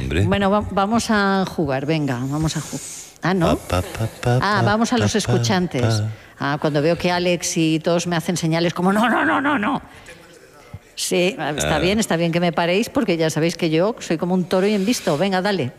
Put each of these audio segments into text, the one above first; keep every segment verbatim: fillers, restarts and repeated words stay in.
hombre. Bueno, va, vamos a jugar, venga, vamos a jugar. Ah, ¿no? Pa, pa, pa, pa, ah, vamos a los pa, escuchantes. pa. Ah, cuando veo que Alex y todos me hacen señales como no, no, no, no, no. Sí, está Ah. bien, está bien que me paréis porque ya sabéis que yo soy como un toro y en visto. Venga, dale.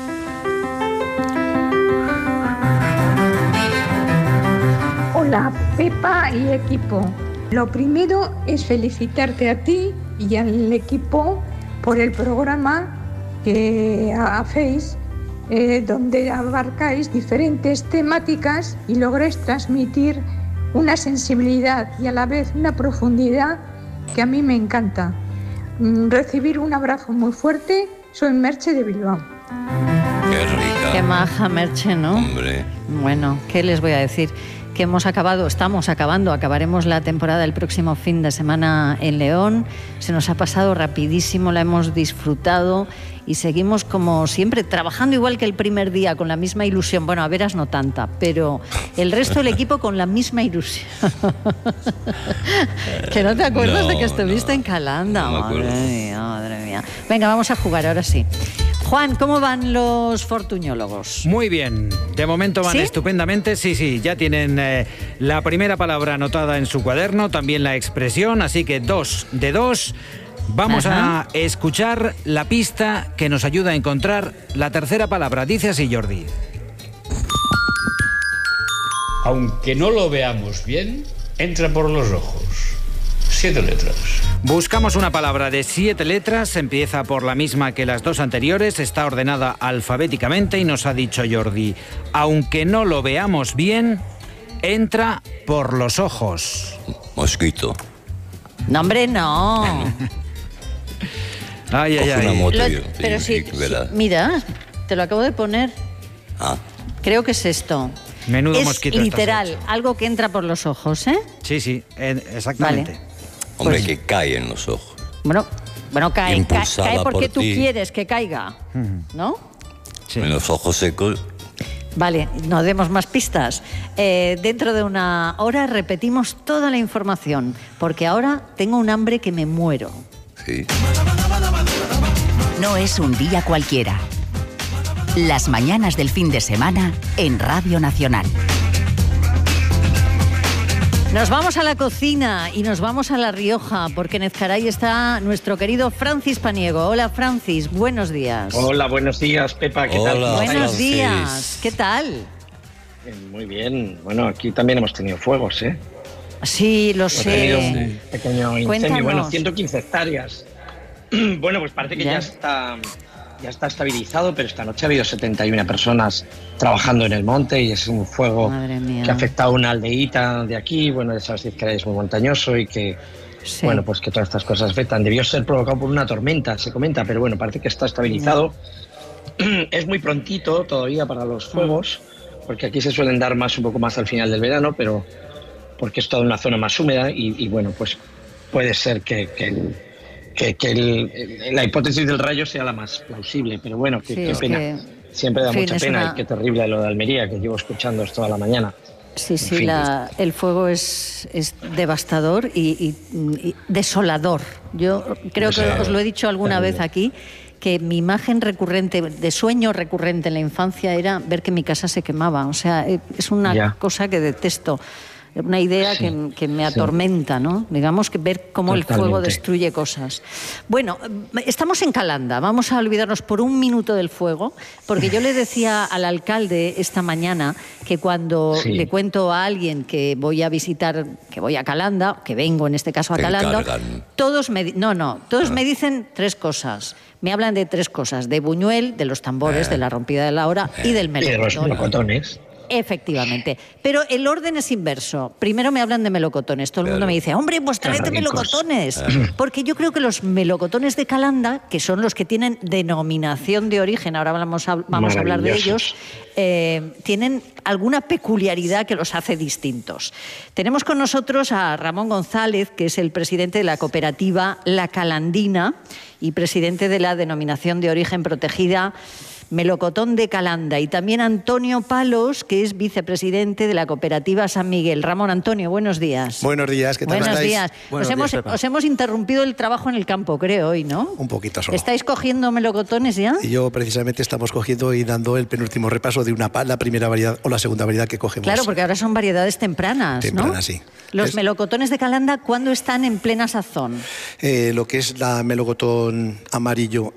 Hola, Pepa y equipo. Lo primero es felicitarte a ti y al equipo por el programa que hacéis, eh, donde abarcáis diferentes temáticas y lográis transmitir una sensibilidad y a la vez una profundidad que a mí me encanta. Mm, recibir un abrazo muy fuerte. Soy Merche de Bilbao. Qué rica. Qué maja, Merche, ¿no? Hombre. Bueno, ¿qué les voy a decir? Que hemos acabado, estamos acabando, acabaremos la temporada el próximo fin de semana en León. Se nos ha pasado rapidísimo, la hemos disfrutado y seguimos como siempre, trabajando igual que el primer día, con la misma ilusión. Bueno, a veras no tanta, pero el resto del equipo con la misma ilusión. Que no te acuerdas No, de que estuviste no, en Calanda. no me Madre acuerdo. mía, madre mía. Venga, vamos a jugar ahora sí. Juan, ¿cómo van los fortuñólogos? Muy bien, de momento van ¿Sí? estupendamente, sí, sí, ya tienen eh, la primera palabra anotada en su cuaderno, también la expresión, así que dos de dos. Vamos Ajá. a escuchar la pista que nos ayuda a encontrar la tercera palabra. Dice así, Jordi. Aunque no lo veamos bien, entra por los ojos. Siete letras. Buscamos una palabra de siete letras, empieza por la misma que las dos anteriores, está ordenada alfabéticamente y nos ha dicho Jordi, aunque no lo veamos bien, entra por los ojos. Mosquito. No, hombre, no. Ay, ay, Coge una ay. moto Lo- y- pero y- sí, y verás. sí, mira, te lo acabo de poner. Ah, Creo que es esto. Menudo es mosquito estás literal, hecho. algo que entra por los ojos, ¿eh? Sí, sí, eh, exactamente. Vale. hombre, Pues- que cae en los ojos. Bueno, bueno cae, cae, Impulsada cae porque por tú ti. quieres que caiga, ¿no? Sí. En los ojos secos. Vale, no demos más pistas. Eh, dentro de una hora repetimos toda la información, porque ahora tengo un hambre que me muero. Sí. No es un día cualquiera. Las mañanas del fin de semana en Radio Nacional. Nos vamos a la cocina y nos vamos a La Rioja, porque en Ezcaray está nuestro querido Francis Paniego. Hola, Francis, buenos días. Hola, buenos días, Pepa, ¿qué tal? Hola, ¿Cómo Buenos estáis? Francis. días, ¿qué tal? Eh, Muy bien. Bueno, aquí también hemos tenido fuegos, ¿eh? Sí, lo Hemos tenido sé. un pequeño incendio. Cuéntanos. Bueno, ciento quince hectáreas. Bueno, pues parece que Ya. ya está, ya está estabilizado, pero esta noche ha habido setenta y una personas trabajando en el monte y es un fuego Madre mía. que ha afectado a una aldeíta de aquí. Bueno, ya sabes que es muy montañoso y que, Sí. bueno, pues que todas estas cosas afectan. Debió ser provocado por una tormenta, se comenta, pero bueno, parece que está estabilizado. Es muy prontito todavía para los fuegos, porque aquí se suelen dar más un poco más al final del verano, pero porque es toda una zona más húmeda y, y bueno, pues puede ser que, que, el- que- que el- el- la hipótesis del rayo sea la más plausible, pero bueno, que- Sí, qué es pena. que- Siempre da en fin, mucha es pena una- y qué terrible lo de Almería, que llevo escuchando toda la mañana. Sí, sí, En fin, la- el fuego es, es devastador y, y- y desolador. Yo creo que Desolador, os lo he dicho alguna terrible. vez aquí, que mi imagen recurrente, de sueño recurrente en la infancia era ver que mi casa se quemaba. O sea, eh, es una Ya. cosa que detesto. Una idea Sí, que, que me sí. atormenta, ¿no? Digamos que ver cómo el fuego Totalmente. destruye cosas. Bueno, estamos en Calanda, vamos a olvidarnos por un minuto del fuego, porque yo le decía al alcalde esta mañana que cuando Sí. le cuento a alguien que voy a visitar, que voy a Calanda, que vengo en este caso a Te Calanda, encargan. todos me, di- no, no, todos me dicen tres cosas. Me hablan de tres cosas, de Buñuel, de los tambores, de la rompida de la hora y del Y de los melocotón. melocotones. Efectivamente. Pero el orden es inverso. Primero me hablan de melocotones. Todo el mundo Claro. me dice, hombre, pues tráete Claro, ricos. melocotones. Porque yo creo que los melocotones de Calanda, que son los que tienen denominación de origen, ahora vamos a, vamos a hablar de Maravillosos. ellos, eh, tienen alguna peculiaridad que los hace distintos. Tenemos con nosotros a Ramón González, que es el presidente de la cooperativa La Calandina y presidente de la denominación de origen protegida melocotón de Calanda, y también Antonio Palos, que es vicepresidente de la cooperativa San Miguel. Ramón, Antonio, buenos días. Buenos días, ¿qué tal Buenos estáis? días. Buenos os, días, hemos, Pepa. os hemos interrumpido el trabajo en el campo, creo, hoy, ¿no? Un poquito solo. ¿Estáis cogiendo melocotones ya? Y yo precisamente estamos cogiendo y dando el penúltimo repaso de una pa- la primera variedad o la segunda variedad que cogemos. Claro, porque ahora son variedades tempranas, Tempranas, ¿no? sí. Los Es- melocotones de Calanda, ¿cuándo están en plena sazón? Eh, lo que es la melocotón amarillo